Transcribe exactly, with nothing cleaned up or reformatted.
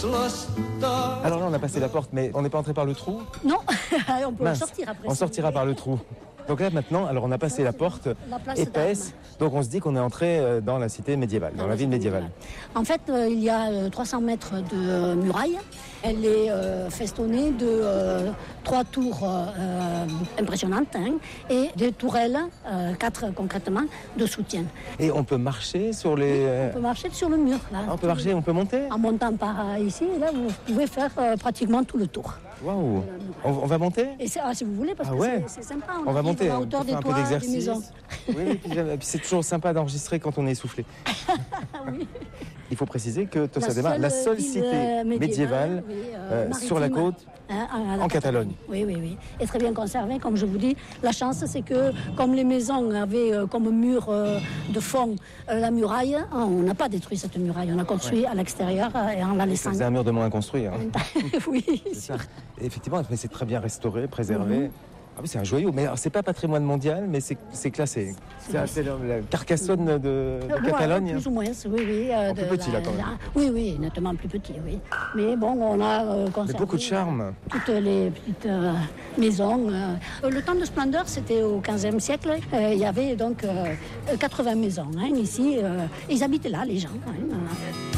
Alors là, on a passé la porte, mais on n'est pas entré par le trou? Non, on peut Mince. sortir après. On sortira par le trou. Donc là, maintenant, alors on a passé la porte la épaisse, donc on se dit qu'on est entré dans la cité médiévale, dans la ville médiévale. En fait, euh, il y a euh, trois cents mètres de euh, muraille. Elle est euh, festonnée de euh, trois tours euh, impressionnantes hein, et des tourelles, euh, quatre concrètement, de soutien. Et on peut marcher sur les... On peut marcher sur le mur. Là, on peut marcher, on peut monter? En montant par ici, là, vous pouvez faire euh, pratiquement tout le tour. Waouh! On, on va monter? Et ah, si vous voulez, parce ah que ouais. c'est sympa. On, on va monter, à hauteur on des un toits, peu d'exercice. Des maisons. Oui, et puis, et puis c'est toujours sympa d'enregistrer quand on est essoufflé. Oui. Il faut préciser que Tossadema, la seule, la seule cité médiévale, médiévale oui, euh, euh, sur la côte hein, en, en Catalogne. Oui, oui, oui. Et très bien conservée, comme je vous dis. La chance, c'est que comme les maisons avaient euh, comme mur euh, de fond euh, la muraille, hein, on n'a pas détruit cette muraille. On a construit ouais. à l'extérieur euh, et en la laissant. C'est un mur de moins à construire. Hein. Oui, c'est ça. Et effectivement, mais c'est très bien restauré, préservé. Mm-hmm. Ah oui, c'est un joyau, mais c'est pas patrimoine mondial, mais c'est, c'est classé. C'est, c'est la, la Carcassonne de, de ouais, Catalogne. Plus ou moins, oui, oui. Euh, en plus petit, là, quand même. Là, oui, oui, nettement plus petit, oui. Mais bon, on a euh, conservé... Mais beaucoup de charme. Toutes les petites euh, maisons. Euh. Le temps de splendeur, c'était au quinzième siècle. Euh, il y avait donc euh, quatre-vingts maisons, hein, ici. Euh, ils habitaient là, les gens. Hein,